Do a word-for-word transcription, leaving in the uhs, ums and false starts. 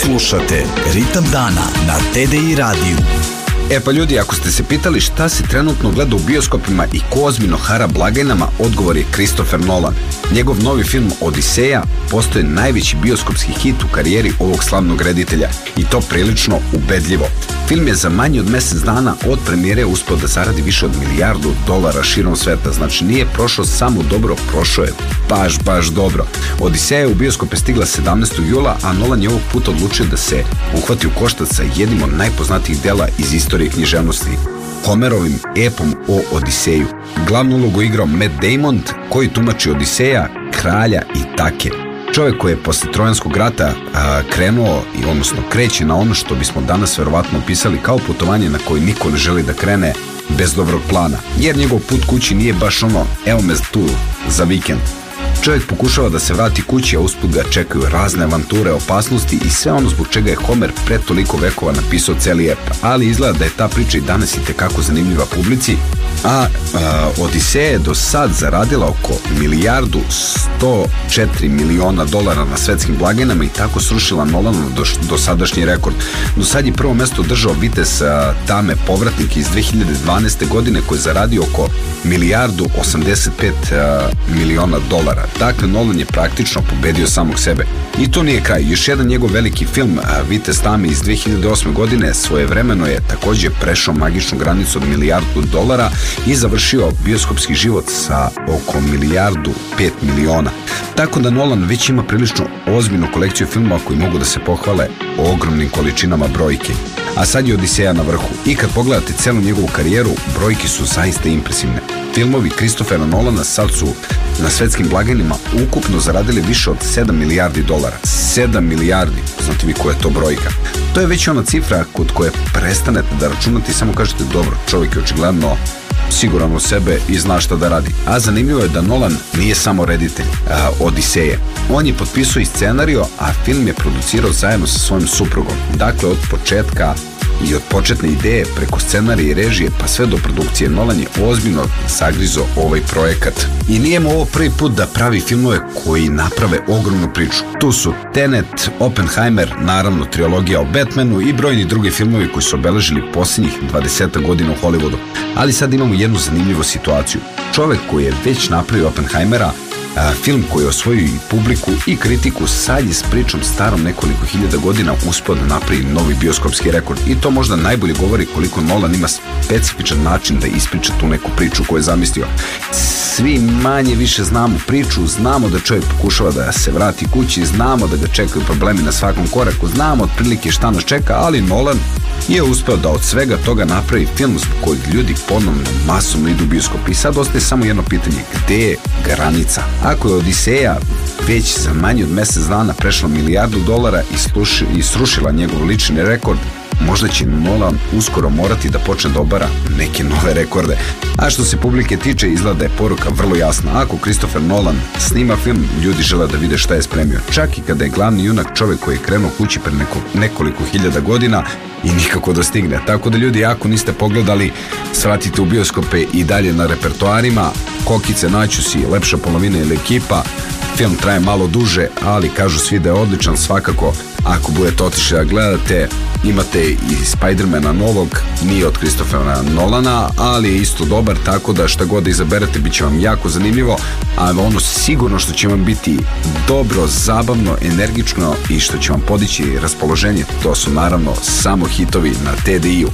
Slušate Ritam dana na T D I radiju. E pa ljudi, ako ste se pitali šta se trenutno gleda u bioskopima i ko ozbiljno hara blagajnama, odgovor je Christopher Nolan. Njegov novi film Odiseja postaje najveći bioskopski hit u karijeri ovog slavnog reditelja i to prilično ubedljivo. Film je za manje od mjesec dana od premijere uspio da zaradi više od milijardu dolara širom sveta, znači nije prošao samo dobro, prošao je baš, baš dobro. Odiseja je u bioskope stigla sedamnaestog jula, a Nolan je ovog puta odlučio da se uhvati u koštac sa jednim od najpoznatijih dela iz istorije književnosti, Homerovim epom o Odiseju. Glavnu ulogu igrao Matt Damon, koji tumači Odiseja, kralja Itake. Čovjek koji je posle Trojanskog rata a, krenuo, i odnosno kreće na ono što bismo danas verovatno opisali kao putovanje na koje niko ne želi da krene bez dobrog plana, jer njegov put kući nije baš ono, evo me tu za vikend. Čovjek pokušava da se vrati kući, a usput ga čekaju razne avanture, opasnosti i sve ono zbog čega je Homer pre toliko vekova napisao celi ep. Ali izgleda da je ta priča i danas itekako zanimljiva publici, a, a Odiseja je do sad zaradila oko milijardu sto četiri miliona dolara na svetskim blagajnama i tako srušila Nolanov do, dosadašnji rekord. Do sad je prvo mesto držao vitez Tame Povratnik iz dve hiljade dvanaeste. godine koji je zaradio oko milijardu osamdeset pet miliona dolara. Dakle, Nolan je praktično pobedio samog sebe. I to nije kraj. Još jedan njegov veliki film, Vitez Tame iz dve hiljade osme. godine, svojevremeno je također prešao magičnu granicu od milijardu dolara i završio bioskopski život sa oko milijardu pet miliona. Tako da Nolan već ima prilično ozbiljnu kolekciju filmova koji mogu da se pohvale ogromnim količinama brojke. A sad je Odiseja na vrhu. I kad pogledate celu njegovu karijeru, brojke su zaista impresivne. Filmovi Christophera Nolana sad su na svetskim blagajnima ukupno zaradili više od sedam milijardi dolara. sedam milijardi, znate vi koja je to brojka. To je već ona cifra kod koje prestanete da računate i samo kažete dobro, čovjek je očigledno siguran u sebe i zna šta da radi. A zanimljivo je da Nolan nije samo reditelj a, Odiseje. On je potpisao i scenario, a film je producirao zajedno sa svojim suprugom. Dakle, od početka i od početne ideje preko scenarija i režije pa sve do produkcije, Nolan je ozbiljno sagrizo ovaj projekat. I nije mu ovo prvi put da pravi filmove koji naprave ogromnu priču. Tu su Tenet, Oppenheimer, naravno trilogija o Batmanu i brojni drugi filmovi koji su obeležili posljednjih dvadeset godina u Hollywoodu. Ali sad imamo jednu zanimljivu situaciju. Čovjek koji je već napravio Oppenheimera, A, film koji je osvojio i publiku i kritiku, sad je s pričom starom nekoliko hiljada godina uspio da napravi novi bioskopski rekord i to možda najbolje govori koliko Nolan ima specifičan način da ispriča tu neku priču koju je zamislio. Svi manje više znamo priču, znamo da čovjek pokušava da se vrati kući, znamo da ga čekaju problemi na svakom koraku, znamo otprilike šta nas čeka, ali Nolan je uspeo da od svega toga napravi film zbog kojeg ljudi ponovno masovno idu u bioskop. I sad ostaje samo jedno pitanje, gde je granica? Ako je Odiseja već za manje od mjesec dana prešla milijardu dolara i, sluši, i srušila njegov lični rekord, možda će Nolan uskoro morati da počne da obara neke nove rekorde. A što se publike tiče, izgleda da je poruka vrlo jasna. Ako Christopher Nolan snima film, ljudi žele da vide šta je spremio. Čak i kada je glavni junak čovjek koji je krenuo kući pre neko, nekoliko hiljada godina i nikako da stigne. Tako da ljudi, ako niste pogledali, svratite u bioskope i dalje na repertoarima. Kokice, Naćusi, Lepša polovina ili Ekipa. Film traje malo duže, ali kažu svi da je odličan. Svakako, ako budete otišli da gledate, imate i Spidermana novog, nije od Christophera Nolana, ali je isto dobar, tako da šta god da izaberete bit će vam jako zanimljivo, a ono sigurno što će vam biti dobro, zabavno, energično i što će vam podići raspoloženje, to su naravno samo hitovi na T D I-u.